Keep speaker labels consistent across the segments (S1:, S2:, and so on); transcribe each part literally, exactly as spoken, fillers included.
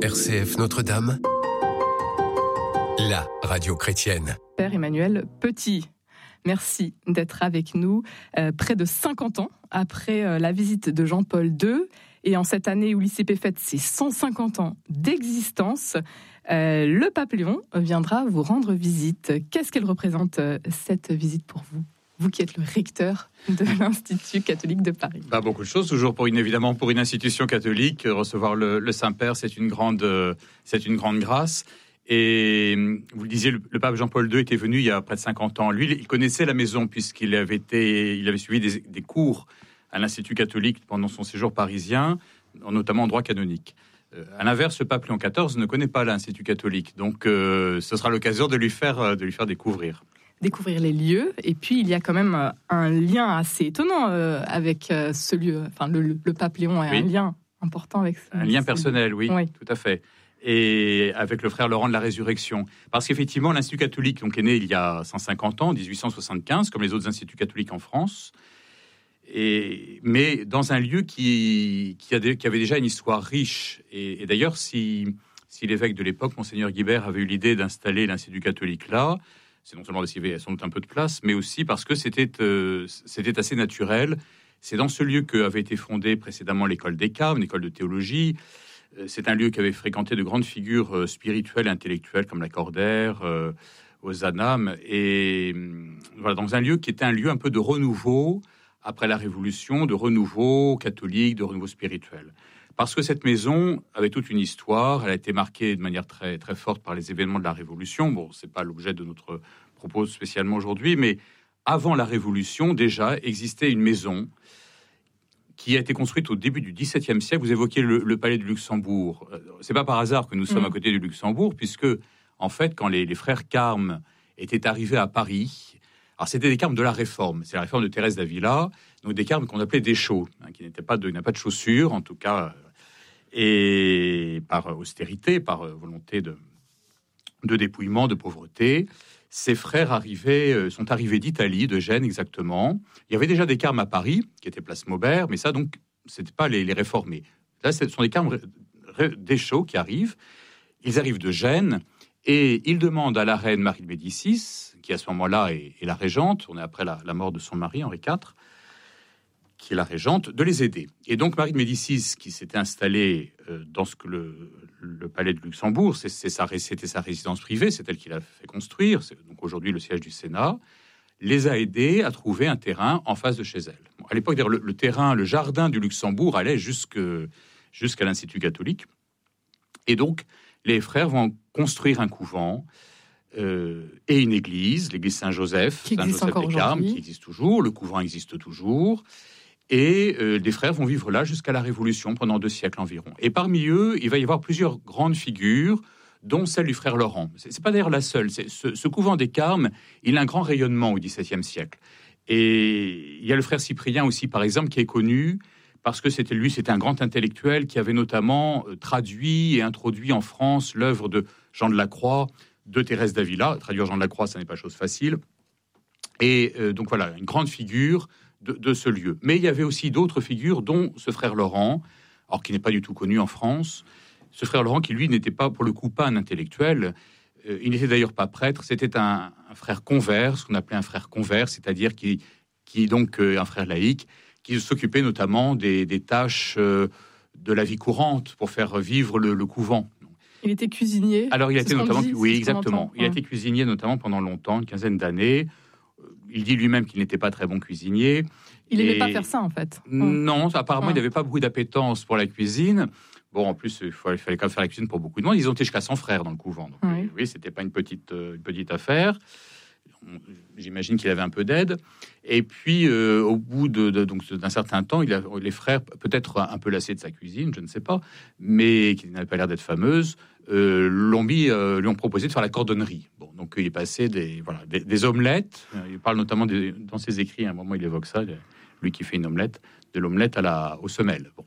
S1: R C F Notre-Dame, la radio chrétienne.
S2: Père Emmanuel Petit, merci d'être avec nous euh, près de cinquante ans après euh, la visite de Jean-Paul deux. Et en cette année où l'I C P fête ses cent cinquante ans d'existence, euh, le pape Léon viendra vous rendre visite. Qu'est-ce qu'elle représente, euh, cette visite pour vous ? Vous qui êtes le recteur de l'Institut catholique de Paris.
S3: Bah, beaucoup de choses, toujours pour une, évidemment pour une institution catholique. Recevoir le, le Saint-Père, c'est une, grande, c'est une grande grâce. Et vous le disiez, le, le pape Jean-Paul deux était venu il y a près de cinquante ans. Lui, il connaissait la maison puisqu'il avait, été, il avait suivi des, des cours à l'Institut catholique pendant son séjour parisien, notamment en droit canonique. Euh, à l'inverse, le pape Léon quatorze ne connaît pas l'Institut catholique. Donc, euh, ce sera l'occasion de lui faire, de lui faire découvrir.
S2: découvrir les lieux, et puis il y a quand même un lien assez étonnant euh, avec euh, ce lieu. Enfin, le, le pape Léon a oui. un lien important avec ce
S3: Un lien personnel, oui, oui, tout à fait. Et avec le frère Laurent de la Résurrection. Parce qu'effectivement, l'Institut catholique donc, est né il y a cent cinquante ans, dix-huit cent soixante-quinze, comme les autres instituts catholiques en France, et, mais dans un lieu qui, qui, a des, qui avait déjà une histoire riche. Et, et d'ailleurs, si, si l'évêque de l'époque, Monseigneur Guibert, avait eu l'idée d'installer l'Institut catholique là, c'est non seulement parce qu'il y avait sans doute un peu de place, mais aussi parce que c'était, euh, c'était assez naturel. C'est dans ce lieu qu'avait été fondée précédemment l'école des Carmes, une école de théologie. Euh, c'est un lieu qui avait fréquenté de grandes figures euh, spirituelles et intellectuelles comme Lacordaire, euh, Ozanam. Et euh, voilà, dans un lieu qui était un lieu un peu de renouveau après la Révolution, de renouveau catholique, de renouveau spirituel. Parce que cette maison avait toute une histoire, elle a été marquée de manière très, très forte par les événements de la Révolution. Bon, c'est pas l'objet de notre propos spécialement aujourd'hui, mais avant la Révolution, déjà, existait une maison qui a été construite au début du dix-septième siècle. Vous évoquiez le, le palais du Luxembourg. C'est pas par hasard que nous sommes mmh. à côté du Luxembourg, puisque, en fait, quand les, les frères Carmes étaient arrivés à Paris, alors c'était des Carmes de la Réforme, c'est la Réforme de Thérèse d'Avila, donc des Carmes qu'on appelait des chauds, hein, qui n'étaient pas de, n'a pas de chaussures, en tout cas, et par austérité, par volonté de, de dépouillement, de pauvreté. Ces frères arrivaient, sont arrivés d'Italie, de Gênes exactement. Il y avait déjà des Carmes à Paris, qui étaient place Maubert, mais ça, donc, c'était pas les, les réformés. Là, ce sont des Carmes des chauds qui arrivent. Ils arrivent de Gênes, et ils demandent à la reine Marie de Médicis, qui à ce moment-là est, est la régente, on est après la, la mort de son mari, Henri quatre, qui est la régente, de les aider. Et donc Marie de Médicis, qui s'était installée euh, dans ce que le, le palais de Luxembourg, c'est, c'est sa, c'était sa résidence privée, c'est elle qui l'a fait construire, c'est donc aujourd'hui le siège du Sénat, les a aidés à trouver un terrain en face de chez elle. Bon, à l'époque, le, le terrain, le jardin du Luxembourg allait jusque, jusqu'à l'Institut catholique. Et donc, les frères vont construire un couvent euh, et une église, l'église Saint-Joseph,
S2: qui existe
S3: Saint-Joseph des Carmes, qui existe toujours, le couvent existe toujours. Et euh, les frères vont vivre là jusqu'à la Révolution, pendant deux siècles environ. Et parmi eux, il va y avoir plusieurs grandes figures, dont celle du frère Laurent. C'est, c'est pas d'ailleurs la seule. C'est, ce, ce couvent des Carmes, il a un grand rayonnement au dix-septième siècle. Et il y a le frère Cyprien aussi, par exemple, qui est connu parce que c'était lui, c'était un grand intellectuel qui avait notamment euh, traduit et introduit en France l'œuvre de Jean de la Croix, de Thérèse d'Avila. Traduire Jean de la Croix, ça n'est pas chose facile. Et euh, donc voilà, une grande figure de, de ce lieu. Mais il y avait aussi d'autres figures, dont ce frère Laurent, alors qui n'est pas du tout connu en France. Ce frère Laurent qui, lui, n'était pas, pour le coup, pas un intellectuel. Euh, il n'était d'ailleurs pas prêtre. C'était un, un frère convers, ce qu'on appelait un frère convers, c'est-à-dire qui, qui donc euh, un frère laïque, qui s'occupait notamment des, des tâches euh, de la vie courante pour faire vivre le, le couvent.
S2: Il était cuisinier.
S3: Alors, il a été notamment,
S2: dit,
S3: oui, exactement. Il a été cuisinier notamment pendant longtemps, une quinzaine d'années. Il dit lui-même qu'il n'était pas très bon cuisinier.
S2: Il n'aimait pas faire ça, en fait.
S3: Non, apparemment,
S2: ouais.
S3: il n'avait pas beaucoup d'appétence pour la cuisine. Bon, en plus, il fallait, il fallait quand même faire la cuisine pour beaucoup de monde. Ils ont été jusqu'à cent frères dans le couvent. Donc, oui, oui c'était pas une petite, une petite affaire. J'imagine qu'il avait un peu d'aide. Et puis, euh, au bout de, de, donc, d'un certain temps, il a, les frères, peut-être un peu lassés de sa cuisine, je ne sais pas, mais qui n'avait pas l'air d'être fameuse, euh, l'ont mis, euh, lui ont proposé de faire la cordonnerie. Bon, donc il est passé des, voilà, des, des omelettes. Il parle notamment des, dans ses écrits, à un moment il évoque ça, lui qui fait une omelette, de l'omelette à la, aux semelles. Bon.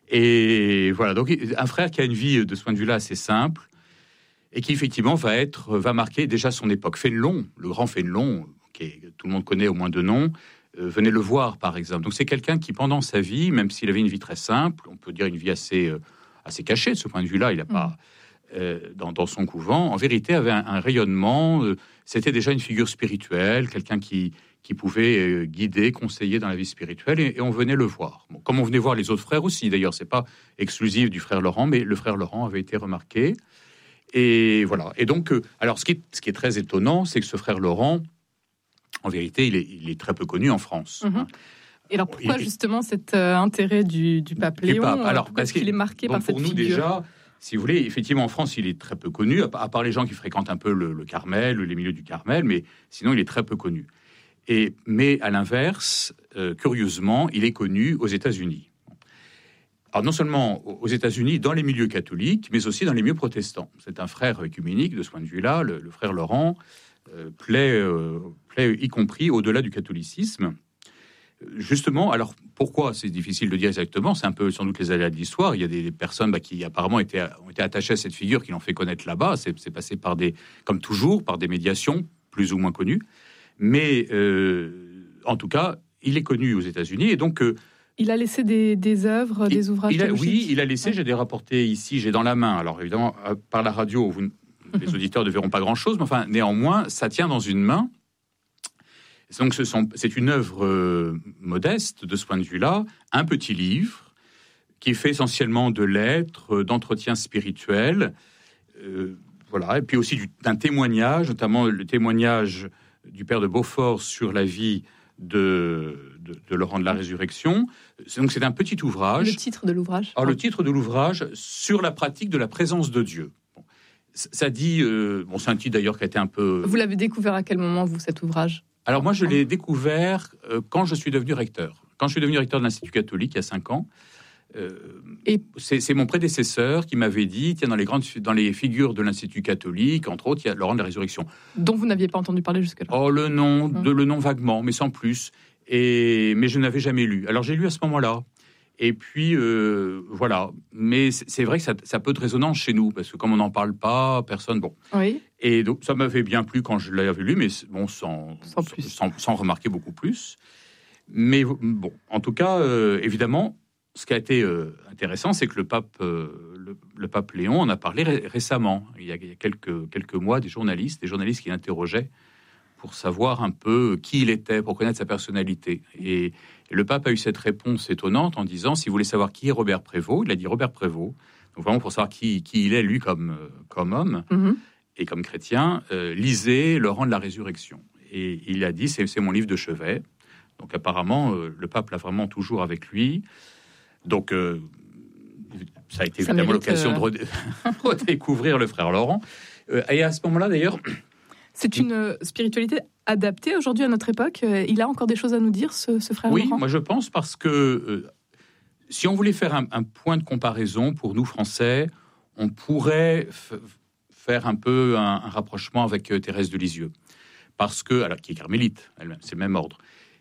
S3: Et voilà, donc un frère qui a une vie de ce point de vue-là assez simple, et qui effectivement va être, va marquer déjà son époque. Fénelon, le grand Fénelon, qui tout le monde connaît au moins de nom, euh, venez le voir par exemple. Donc c'est quelqu'un qui pendant sa vie, même s'il avait une vie très simple, on peut dire une vie assez, euh, assez caché de ce point de vue-là. Il n'a pas, euh, dans, dans son couvent, en vérité, avait un, un rayonnement. Euh, c'était déjà une figure spirituelle, quelqu'un qui, qui pouvait euh, guider, conseiller dans la vie spirituelle, et, et on venait le voir. Bon, comme on venait voir les autres frères aussi, d'ailleurs, c'est pas exclusif du frère Laurent, mais le frère Laurent avait été remarqué. Et voilà. Et donc, euh, alors, ce qui, est, ce qui est très étonnant, c'est que ce frère Laurent, en vérité, il est, il est très peu connu en France.
S2: Mm-hmm.
S3: Hein.
S2: Et alors pourquoi
S3: il,
S2: justement cet euh, intérêt du, du pape
S3: du
S2: Léon
S3: pape. Alors,
S2: pourquoi
S3: parce
S2: qu'il est marqué par cette
S3: pour nous
S2: figure?
S3: Déjà, si vous voulez, effectivement, en France, il est très peu connu, à part les gens qui fréquentent un peu le, le Carmel, les milieux du Carmel, mais sinon, il est très peu connu. Et, mais à l'inverse, euh, curieusement, il est connu aux États-Unis. Alors, non seulement aux États-Unis, dans les milieux catholiques, mais aussi dans les milieux protestants. C'est un frère œcuménique de ce point de vue-là, le, le frère Laurent, euh, plaît, euh, plaît y compris au-delà du catholicisme. Justement, alors pourquoi c'est difficile de dire exactement, c'est un peu sans doute les aléas de l'histoire. Il y a des, des personnes bah, qui apparemment étaient, ont été attachées à cette figure, qui l'ont fait connaître là-bas. C'est, c'est passé par des, comme toujours, par des médiations plus ou moins connues. Mais euh, en tout cas, il est connu aux États-Unis et donc. Euh,
S2: il a laissé des, des œuvres,
S3: il,
S2: des ouvrages
S3: il a,
S2: théologiques.
S3: Oui, il a laissé. Ouais. J'ai des rapportés ici, j'ai dans la main. Alors évidemment, par la radio, vous, les auditeurs ne verront pas grand-chose, mais enfin, néanmoins, ça tient dans une main. Donc, ce sont, c'est une œuvre euh, modeste de ce point de vue-là, un petit livre qui est fait essentiellement de lettres, euh, d'entretiens spirituels, euh, voilà, et puis aussi du, d'un témoignage, notamment le témoignage du père de Beaufort sur la vie de, de, de Laurent de la Résurrection. Donc, c'est un petit ouvrage.
S2: Le titre de l'ouvrage.
S3: Alors, le titre de l'ouvrage, sur la pratique de la présence de Dieu. Bon, ça dit, euh, bon, c'est un titre d'ailleurs qui a été un peu.
S2: Vous l'avez découvert à quel moment, vous, cet ouvrage?
S3: Alors moi, je l'ai découvert euh, quand je suis devenu recteur. Quand je suis devenu recteur de l'Institut catholique, il y a cinq ans, euh, et c'est, c'est mon prédécesseur qui m'avait dit, tiens, dans les, grandes, dans les figures de l'Institut catholique, entre autres, il y a Laurent de la Résurrection.
S2: Dont vous n'aviez pas entendu parler jusque-là.
S3: Oh, le nom,
S2: hum.
S3: de, le nom vaguement, mais sans plus. Et, mais je n'avais jamais lu. Alors j'ai lu à ce moment-là. Et puis, euh, voilà. Mais c'est, c'est vrai que ça, ça a peu de résonance chez nous, parce que comme on n'en parle pas, personne... Bon.
S2: Oui.
S3: Et donc, ça m'avait bien plu quand je l'avais lu, mais bon, sans,
S2: sans, plus.
S3: sans, sans remarquer beaucoup plus. Mais bon, en tout cas, euh, évidemment, ce qui a été euh, intéressant, c'est que le pape, euh, le, le pape Léon en a parlé ré- récemment. Il y a, il y a quelques, quelques mois, des journalistes, des journalistes qui l'interrogeaient pour savoir un peu qui il était, pour connaître sa personnalité. Et, et le pape a eu cette réponse étonnante en disant, si vous voulez savoir qui est Robert Prévost, il a dit Robert Prévost, donc vraiment pour savoir qui, qui il est, lui, comme, comme homme, mm-hmm. et comme chrétien, euh, lisez Laurent de la Résurrection. Et il a dit, c'est, c'est mon livre de chevet. Donc apparemment, euh, le pape l'a vraiment toujours avec lui. Donc euh, ça a été
S2: ça
S3: évidemment
S2: mérite,
S3: l'occasion
S2: euh...
S3: de redécouvrir le frère Laurent. Euh, et à ce moment-là, d'ailleurs...
S2: C'est une spiritualité adaptée aujourd'hui à notre époque. Il a encore des choses à nous dire, ce, ce frère
S3: oui,
S2: Laurent ?
S3: Oui, moi je pense, parce que euh, si on voulait faire un, un point de comparaison pour nous Français, on pourrait f- faire un peu un, un rapprochement avec euh, Thérèse de Lisieux, parce que, alors qui est carmélite, elle-même, c'est le même ordre.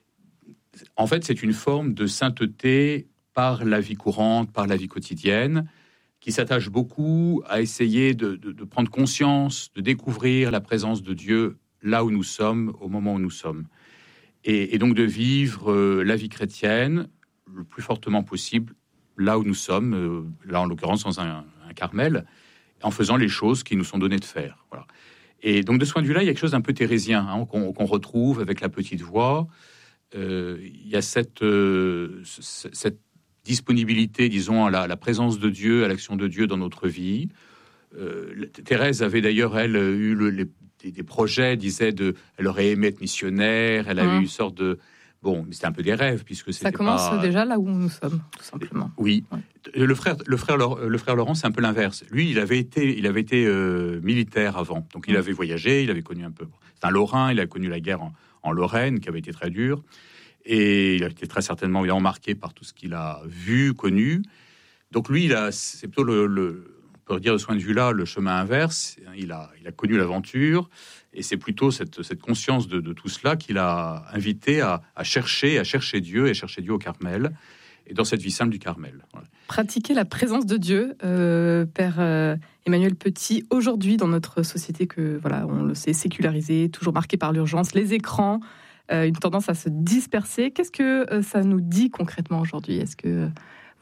S3: En fait, c'est une forme de sainteté par la vie courante, par la vie quotidienne, qui s'attache beaucoup à essayer de, de, de prendre conscience, de découvrir la présence de Dieu là où nous sommes, au moment où nous sommes. Et, et donc de vivre euh, la vie chrétienne le plus fortement possible là où nous sommes, euh, là en l'occurrence dans un, un Carmel, en faisant les choses qui nous sont données de faire. Voilà. Et donc de ce point de vue-là, il y a quelque chose d'un peu thérésien, hein, qu'on, qu'on retrouve avec la petite voix. Euh, il y a cette, euh, cette disponibilité, disons, à la, à la présence de Dieu, à l'action de Dieu dans notre vie. Euh, Thérèse avait d'ailleurs, elle, eu le, les, des, des projets, disait, de, elle aurait aimé être missionnaire, elle avait mmh. eu une sorte de... Bon, mais c'était un peu des rêves, puisque c'était
S2: Ça commence
S3: pas...
S2: déjà là où nous sommes, tout simplement.
S3: Oui.
S2: Ouais.
S3: Le frère, le, frère, le frère Laurent, c'est un peu l'inverse. Lui, il avait été, il avait été euh, militaire avant. Donc, il mmh. avait voyagé, il avait connu un peu... C'est un Lorrain, il a connu la guerre en, en Lorraine, qui avait été très dure. Et il a été très certainement évidemment marqué par tout ce qu'il a vu, connu. Donc lui, il a, c'est plutôt le, le, on peut dire de ce point de vue-là, le chemin inverse. Il a, il a connu l'aventure, et c'est plutôt cette, cette conscience de, de tout cela qui l'a invité à, à chercher, à chercher Dieu, et à chercher Dieu au Carmel, et dans cette vie simple du Carmel. Voilà.
S2: Pratiquer la présence de Dieu, euh, Père euh, Emmanuel Petit, aujourd'hui dans notre société que, voilà, on le sait, sécularisée, toujours marquée par l'urgence, les écrans. Euh, une tendance à se disperser. Qu'est-ce que euh, ça nous dit concrètement aujourd'hui ? Est-ce que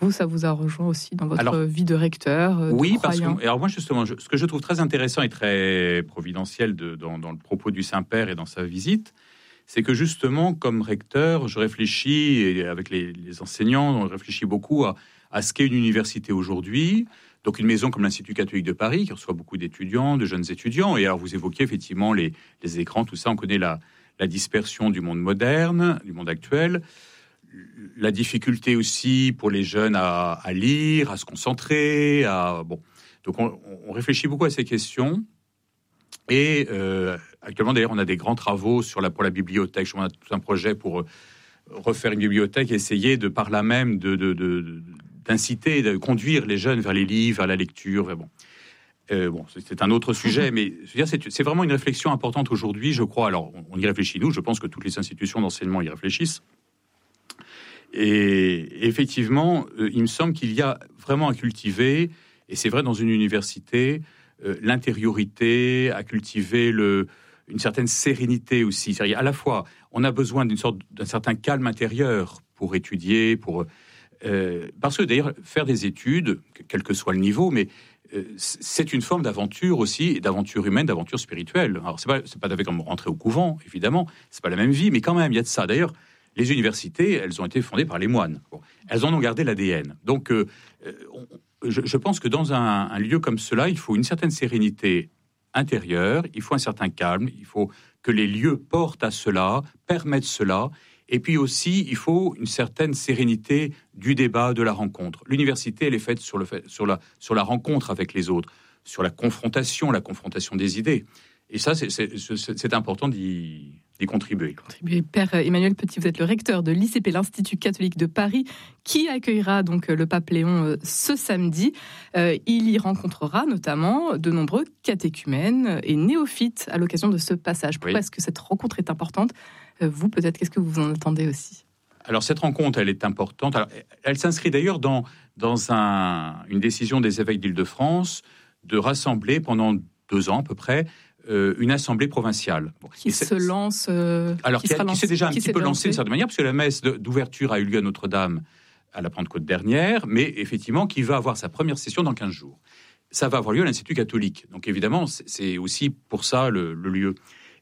S2: Vous, ça vous a rejoint aussi dans votre
S3: alors,
S2: vie de recteur, de
S3: oui,
S2: croyant.
S3: parce que alors moi justement, je, ce que je trouve très intéressant et très providentiel de, dans, dans le propos du Saint-Père et dans sa visite, c'est que justement, comme recteur, je réfléchis, et avec les, les enseignants, on réfléchit beaucoup à, à ce qu'est une université aujourd'hui. Donc une maison comme l'Institut catholique de Paris, qui reçoit beaucoup d'étudiants, de jeunes étudiants. Et alors vous évoquiez effectivement les, les écrans, tout ça, on connaît la, la dispersion du monde moderne, du monde actuel. La difficulté aussi pour les jeunes à, à lire, à se concentrer. À, bon. Donc on, on réfléchit beaucoup à ces questions. Et euh, actuellement, d'ailleurs, on a des grands travaux sur la, pour la bibliothèque. On a tout un projet pour refaire une bibliothèque et essayer de, par là même de, de, de, d'inciter, de conduire les jeunes vers les livres, vers la lecture. Vers bon. Euh, bon, c'est un autre sujet, mais je veux dire, c'est, c'est vraiment une réflexion importante aujourd'hui, je crois. Alors, on y réfléchit, nous. Je pense que toutes les institutions d'enseignement y réfléchissent. Et effectivement, euh, il me semble qu'il y a vraiment à cultiver, et c'est vrai dans une université, euh, l'intériorité, à cultiver le, une certaine sérénité aussi. C'est-à-dire, à la fois, on a besoin d'une sorte, d'un certain calme intérieur pour étudier, pour, euh, parce que d'ailleurs, faire des études, quel que soit le niveau, mais euh, c'est une forme d'aventure aussi, d'aventure humaine, d'aventure spirituelle. Alors, c'est pas, c'est pas comme rentrer au couvent, évidemment, c'est pas la même vie, mais quand même, il y a de ça. D'ailleurs, les universités, elles ont été fondées par les moines. Bon, elles en ont gardé l'A D N. Donc, euh, on, je, je pense que dans un, un lieu comme cela, il faut une certaine sérénité intérieure, il faut un certain calme, il faut que les lieux portent à cela, permettent cela, et puis aussi, il faut une certaine sérénité du débat, de la rencontre. L'université, elle est faite sur, le fait, sur, la, sur la rencontre avec les autres, sur la confrontation, la confrontation des idées. Et ça, c'est, c'est, c'est, c'est important d'y... d'y contribuer.
S2: contribuer. Père Emmanuel Petit, vous êtes le recteur de l'I C P, l'Institut catholique de Paris, qui accueillera donc le pape Léon ce samedi. Euh, il y rencontrera notamment de nombreux catéchumènes et néophytes à l'occasion de ce passage. Pourquoi oui. est-ce que cette rencontre est importante ? Vous, peut-être, qu'est-ce que vous en attendez aussi ?
S3: Alors, cette rencontre, elle est importante. Alors, elle s'inscrit d'ailleurs dans, dans un, une décision des évêques d'Île-de-France de rassembler pendant deux ans à peu près Euh, une assemblée provinciale.
S2: Bon, qui se lance... Euh,
S3: alors,
S2: qui,
S3: qui, a, qui s'est déjà un petit peu lancée d'une certaine manière, parce que la messe de, d'ouverture a eu lieu à Notre-Dame à la Pentecôte dernière, mais effectivement, qui va avoir sa première session dans quinze jours. Ça va avoir lieu à l'Institut catholique. Donc, évidemment, c'est, c'est aussi pour ça le, le lieu.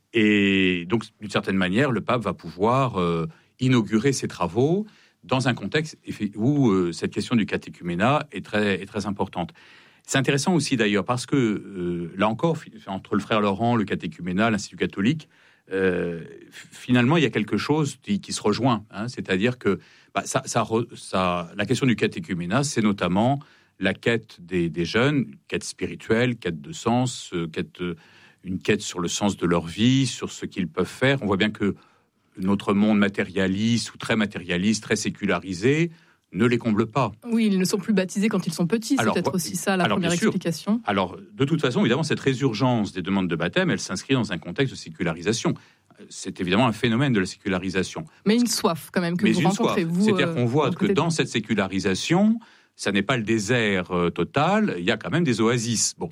S3: Et donc, d'une certaine manière, le pape va pouvoir euh, inaugurer ses travaux dans un contexte où euh, cette question du catéchuménat est très, est très importante. C'est intéressant aussi d'ailleurs parce que, euh, là encore, entre le frère Laurent, le catéchuménat, l'Institut catholique, euh, finalement, il y a quelque chose qui, qui se rejoint. Hein, c'est-à-dire que bah, ça, ça, ça, la question du catéchuménat, c'est notamment la quête des, des jeunes, quête spirituelle, quête de sens, euh, quête, une quête sur le sens de leur vie, sur ce qu'ils peuvent faire. On voit bien que notre monde matérialiste ou très matérialiste, très sécularisé, ne les comble pas.
S2: Oui, ils ne sont plus baptisés quand ils sont petits, c'est alors, peut-être aussi ça la alors, première explication.
S3: Alors, de toute façon, évidemment, cette résurgence des demandes de baptême, elle s'inscrit dans un contexte de sécularisation. C'est évidemment un phénomène de la sécularisation.
S2: Mais une soif, quand même, que
S3: Mais
S2: vous rencontrez,
S3: soif.
S2: vous...
S3: C'est-à-dire qu'on voit
S2: euh,
S3: que dans cette sécularisation, ça n'est pas le désert euh, total, il y a quand même des oasis. Bon.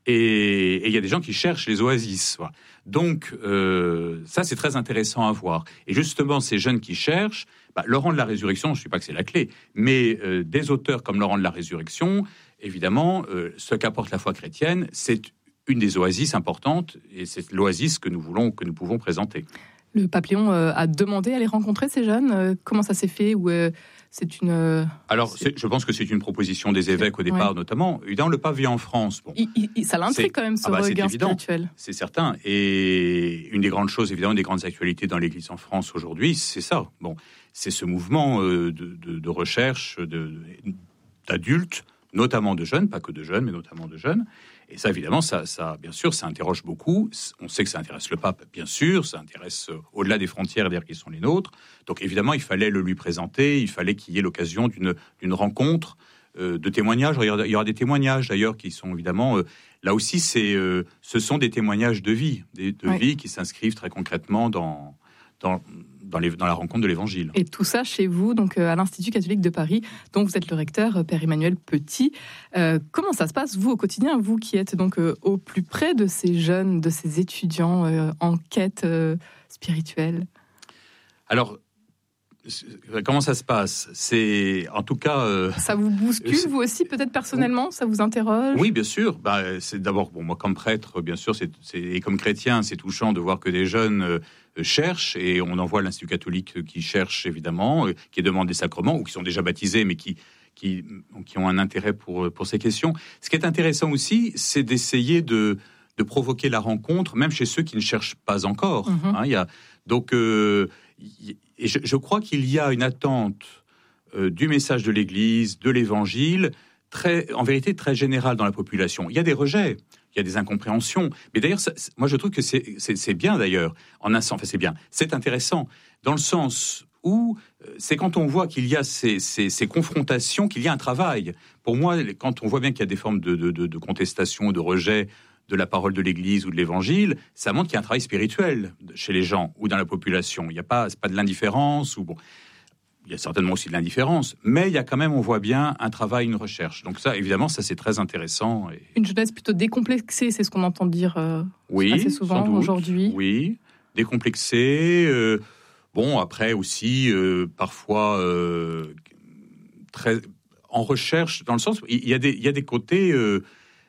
S3: Et, et il y a des gens qui cherchent les oasis. Voilà. Donc, euh, ça, c'est très intéressant à voir. Et justement, ces jeunes qui cherchent, bah, Laurent de la Résurrection, je ne dis pas que c'est la clé, mais euh, des auteurs comme Laurent de la Résurrection, évidemment, euh, ce qu'apporte la foi chrétienne, c'est une des oasis importantes, et c'est l'oasis que nous voulons, que nous pouvons présenter.
S2: Le pape Léon euh, a demandé à les rencontrer, ces jeunes. Euh, comment ça s'est fait ou euh, c'est une euh,
S3: Alors,
S2: c'est...
S3: C'est, je pense que c'est une proposition des évêques au départ, ouais. notamment. Évidemment, le pape vit en France. Bon,
S2: il, il, ça l'intrigue quand même, ce ah bah, regard
S3: c'est évident,
S2: spirituel.
S3: C'est certain. Et une des grandes choses, évidemment, une des grandes actualités dans l'Église en France aujourd'hui, c'est ça. Bon, c'est ce mouvement euh, de, de, de recherche de, d'adultes, notamment de jeunes, pas que de jeunes, mais notamment de jeunes. Et ça, évidemment, ça, ça, bien sûr, ça interroge beaucoup. On sait que ça intéresse le pape, bien sûr. Ça intéresse euh, au-delà des frontières, d'ailleurs, qui sont les nôtres. Donc, évidemment, il fallait le lui présenter. Il fallait qu'il y ait l'occasion d'une, d'une rencontre, euh, de témoignages. Il y, aura, il y aura des témoignages, d'ailleurs, qui sont évidemment... Euh, là aussi, c'est, euh, ce sont des témoignages de vie, des, de oui. vie qui s'inscrivent très concrètement dans... dans Dans, les, dans la rencontre de l'Évangile.
S2: Et tout ça chez vous, donc à l'Institut catholique de Paris, dont vous êtes le recteur, Père Emmanuel Petit. Euh, comment ça se passe, vous, au quotidien, vous qui êtes donc euh, au plus près de ces jeunes, de ces étudiants euh, en quête euh, spirituelle ?
S3: Alors, Comment ça se passe ? C'est, en tout cas... Euh,
S2: ça vous bouscule, c'est... vous aussi, peut-être personnellement ? Ça vous interroge ?
S3: Oui, bien sûr. Bah, c'est d'abord, bon, moi, comme prêtre, bien sûr, c'est, c'est, et comme chrétien, c'est touchant de voir que des jeunes euh, cherchent, et on en voit l'Institut catholique qui cherche, évidemment, euh, qui demande des sacrements, ou qui sont déjà baptisés, mais qui, qui, qui ont un intérêt pour, pour ces questions. Ce qui est intéressant aussi, c'est d'essayer de, de provoquer la rencontre, même chez ceux qui ne cherchent pas encore. Mm-hmm. Hein, il y a, donc... Euh, Et je, je crois qu'il y a une attente euh, du message de l'Église, de l'Évangile, très, en vérité très générale dans la population. Il y a des rejets, il y a des incompréhensions. Mais d'ailleurs, ça, moi je trouve que c'est, c'est, c'est bien d'ailleurs, en un sens, enfin c'est bien, c'est intéressant, dans le sens où euh, c'est quand on voit qu'il y a ces, ces, ces confrontations, qu'il y a un travail. Pour moi, quand on voit bien qu'il y a des formes de, de, de, de contestation, de rejet, de la parole de l'Église ou de l'Évangile, ça montre qu'il y a un travail spirituel chez les gens ou dans la population. Il n'y a pas, c'est pas de l'indifférence, ou bon, il y a certainement aussi de l'indifférence, mais il y a quand même, on voit bien, un travail, une recherche. Donc ça, évidemment, ça c'est très intéressant. Et...
S2: Une jeunesse plutôt décomplexée, c'est ce qu'on entend dire euh,
S3: oui,
S2: assez souvent
S3: sans doute,
S2: aujourd'hui.
S3: Oui, décomplexée. Euh, bon, après aussi, euh, parfois, euh, très en recherche, dans le sens où il y a des, il y a des côtés... Euh,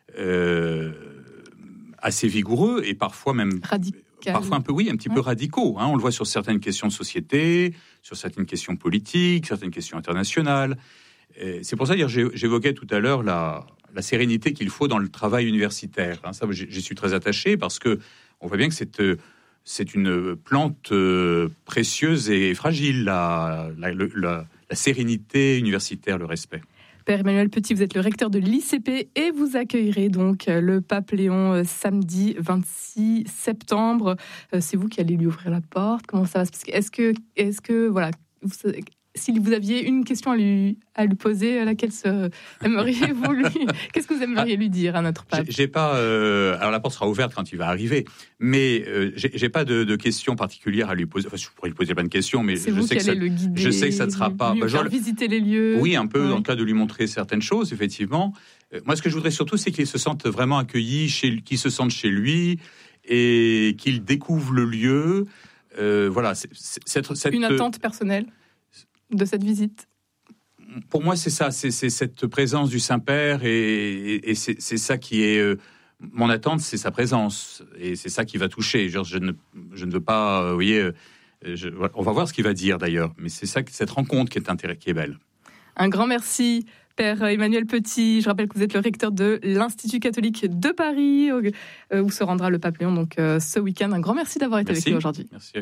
S3: euh, assez vigoureux et parfois même
S2: radical.
S3: Parfois un peu oui, un petit ouais. peu radicaux. Hein. On le voit sur certaines questions de société, sur certaines questions politiques, certaines questions internationales. Et c'est pour ça que j'évoquais tout à l'heure la, la sérénité qu'il faut dans le travail universitaire. Hein. Ça, j'y suis très attaché parce que on voit bien que c'est c'est une plante précieuse et fragile, la, la, la, la sérénité universitaire, le respect.
S2: Père Emmanuel Petit, vous êtes le recteur de l'I C P et vous accueillerez donc le pape Léon samedi vingt-six septembre. C'est vous qui allez lui ouvrir la porte. Comment ça va se passer ? Est-ce que, est-ce que, voilà, vous, si vous aviez une question à lui, à lui poser, laquelle se, aimeriez-vous lui, qu'est-ce que vous aimeriez ah, lui dire à notre pape ?
S3: J'ai, j'ai pas. Euh, alors la porte sera ouverte quand il va arriver, mais euh, j'ai, j'ai pas de, de questions particulières à lui poser. Enfin, je pourrais lui poser plein de questions, mais
S2: c'est
S3: je
S2: vous
S3: sais
S2: qui
S3: que
S2: allez
S3: ça,
S2: le guider,
S3: je sais que ça ne sera pas.
S2: Lui
S3: bah,
S2: faire
S3: genre,
S2: visiter les lieux.
S3: Oui, un peu
S2: oui.
S3: dans le cas de lui montrer certaines choses, effectivement. Euh, moi, ce que je voudrais surtout, c'est qu'il se sente vraiment accueilli, chez, qu'il se sente chez lui et qu'il découvre le lieu. Euh, voilà, c'est, c'est, cette, cette,
S2: une attente personnelle de cette visite.
S3: Pour moi, c'est ça, c'est, c'est cette présence du Saint-Père et, et, et c'est, c'est ça qui est... Euh, mon attente, c'est sa présence et c'est ça qui va toucher. Genre, je, ne, je ne veux pas... Euh, vous voyez, euh, je, on va voir ce qu'il va dire d'ailleurs, mais c'est ça, cette rencontre qui est, intérêt, qui est belle.
S2: Un grand merci, Père Emmanuel Petit. Je rappelle que vous êtes le recteur de l'Institut catholique de Paris, où se rendra le pape Léon donc, euh, ce week-end. Un grand merci d'avoir été
S3: merci.
S2: avec nous aujourd'hui.
S3: Merci.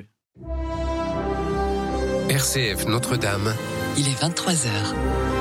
S1: R C F Notre-Dame.
S4: Il est vingt-trois heures.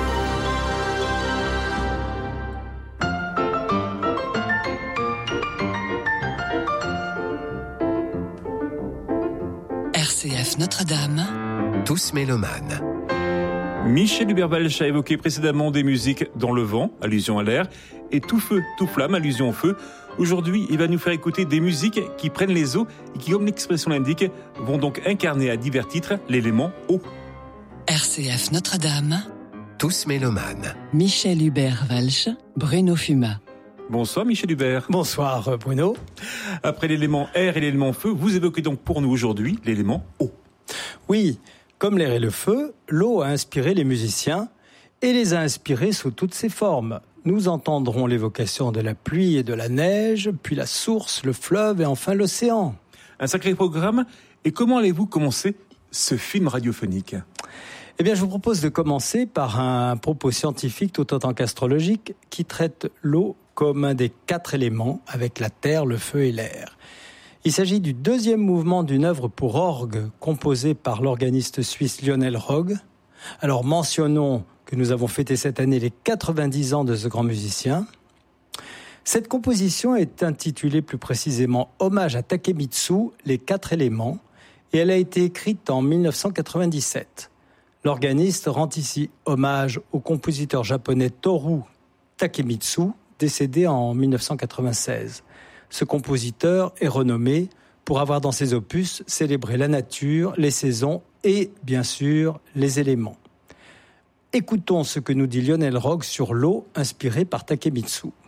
S4: R C F Notre-Dame.
S1: Tous mélomanes.
S5: Michel Hubert-Walsh a évoqué précédemment des musiques dans le vent, allusion à l'air, et tout feu, tout flamme, allusion au feu. Aujourd'hui, il va nous faire écouter des musiques qui prennent les eaux et qui, comme l'expression l'indique, vont donc incarner à divers titres l'élément eau.
S4: R C F Notre-Dame.
S1: Tous mélomanes.
S4: Michel Hubert-Walsh, Bruno Fuma.
S5: Bonsoir Michel Hubert.
S6: Bonsoir Bruno.
S5: Après l'élément air et l'élément feu, vous évoquez donc pour nous aujourd'hui l'élément eau.
S6: Oui, comme l'air et le feu, l'eau a inspiré les musiciens et les a inspirés sous toutes ses formes. Nous entendrons l'évocation de la pluie et de la neige, puis la source, le fleuve et enfin l'océan.
S5: Un sacré programme. Et comment allez-vous commencer ce film radiophonique ?
S6: Eh bien, je vous propose de commencer par un propos scientifique tout autant qu'astrologique qui traite l'eau comme un des quatre éléments avec la terre, le feu et l'air. Il s'agit du deuxième mouvement d'une œuvre pour orgue composée par l'organiste suisse Lionel Rogge. Alors mentionnons que nous avons fêté cette année les quatre-vingt-dix ans de ce grand musicien. Cette composition est intitulée plus précisément Hommage à Takemitsu, les quatre éléments, et elle a été écrite en dix-neuf cent quatre-vingt-dix-sept. L'organiste rend ici hommage au compositeur japonais Toru Takemitsu, décédé en dix-neuf cent quatre-vingt-seize. Ce compositeur est renommé pour avoir dans ses opus célébré la nature, les saisons et, bien sûr, les éléments. Écoutons ce que nous dit Lionel Rogge sur l'eau inspirée par Takemitsu.